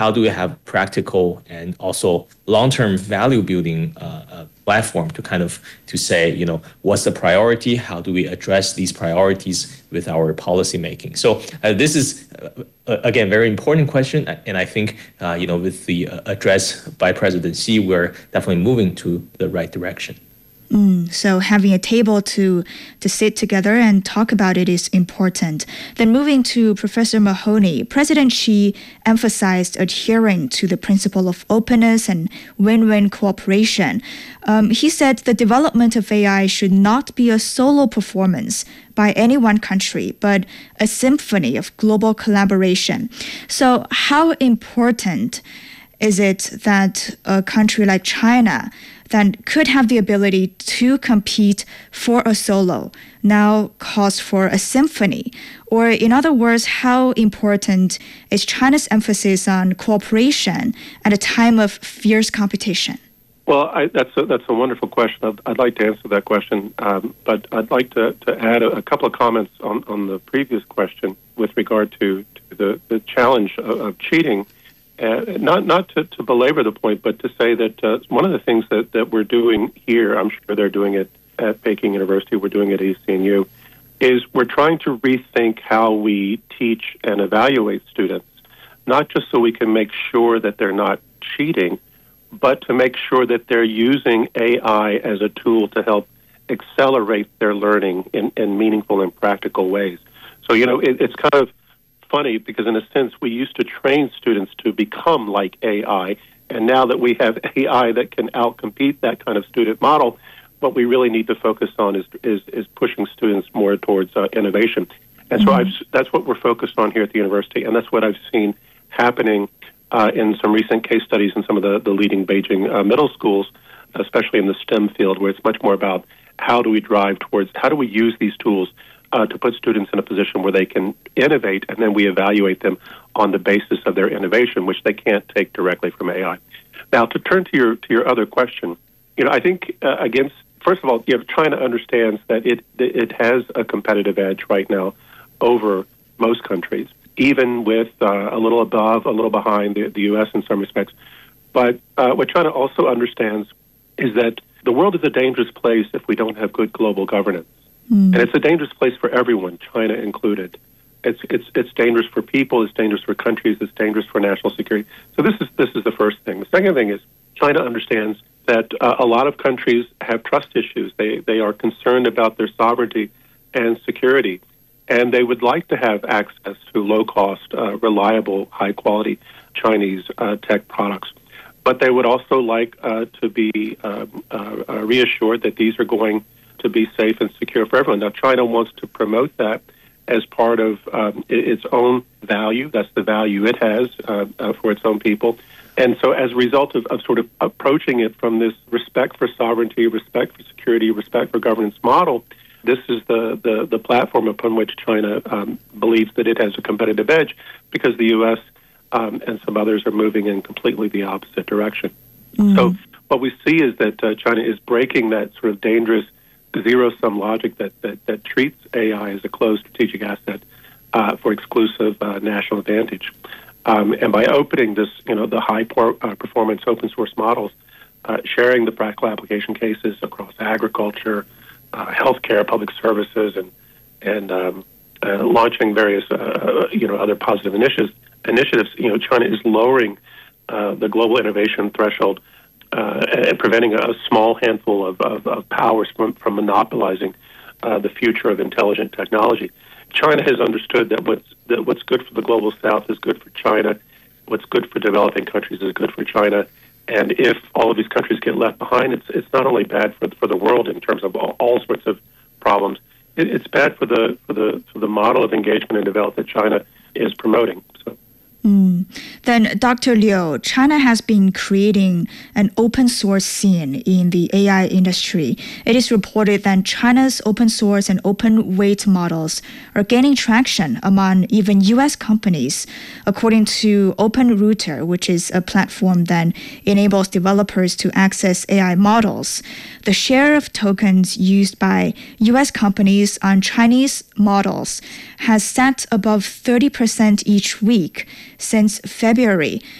how do we have practical and also long-term value building platform to kind of to say, what's the priority? How do we address these priorities with our policy making? So this is, again, very important question. And I think, with the address by President Xi, we're definitely moving to the right direction. So having a table to sit together and talk about it is important. Then moving to Professor Mahoney, President Xi emphasized adhering to the principle of openness and win-win cooperation. He said the development of AI should not be a solo performance by any one country, but a symphony of global collaboration. So how important is it that a country like China then could have the ability to compete for a solo now calls for a symphony? Or in other words, how important is China's emphasis on cooperation at a time of fierce competition? Well, that's a wonderful question. I'd like to answer that question, but I'd like to add a couple of comments on the previous question with regard to the challenge of cheating. Not to belabor the point, but to say that one of the things that we're doing here, I'm sure they're doing it at Peking University, we're doing it at ECNU, is we're trying to rethink how we teach and evaluate students, not just so we can make sure that they're not cheating, but to make sure that they're using AI as a tool to help accelerate their learning in meaningful and practical ways. So, it's kind of funny because in a sense we used to train students to become like AI, and now that we have AI that can outcompete that kind of student model, what we really need to focus on is pushing students more towards innovation. And so that's what we're focused on here at the university, and that's what I've seen happening in some recent case studies in some of the leading Beijing middle schools, especially in the STEM field, where it's much more about how do we use these tools to put students in a position where they can innovate, and then we evaluate them on the basis of their innovation, which they can't take directly from AI. Now, to turn to your other question, I think first of all, China understands that it has a competitive edge right now over most countries, even with a little above, a little behind the U.S. in some respects. But what China also understands is that the world is a dangerous place if we don't have good global governance. And it's a dangerous place for everyone, China included. It's dangerous for people, it's dangerous for countries, it's dangerous for national security. So this is the first thing. The second thing is China understands that a lot of countries have trust issues. They are concerned about their sovereignty and security, and they would like to have access to low-cost, reliable, high-quality Chinese tech products. But they would also like to be reassured that these are going to be safe and secure for everyone. Now, China wants to promote that as part of its own value. That's the value it has for its own people. And so as a result of sort of approaching it from this respect for sovereignty, respect for security, respect for governance model, this is the platform upon which China believes that it has a competitive edge, because the U.S. And some others are moving in completely the opposite direction. So what we see is that China is breaking that sort of dangerous zero-sum logic that treats AI as a closed strategic asset for exclusive national advantage. And by opening this, the high performance open source models, sharing the practical application cases across agriculture, healthcare, public services, and launching various other positive initiatives, China is lowering the global innovation threshold and preventing a small handful of powers from monopolizing the future of intelligent technology. China has understood that what's good for the global south is good for China. What's good for developing countries is good for China. And if all of these countries get left behind, it's not only bad for the world in terms of all sorts of problems. It's bad for the model of engagement and development that China is promoting. So. Then, Dr. Liu, China has been creating an open source scene in the AI industry. It is reported that China's open source and open weight models are gaining traction among even U.S. companies. According to OpenRouter, which is a platform that enables developers to access AI models, the share of tokens used by U.S. companies on Chinese models has sat above 30% each week since February.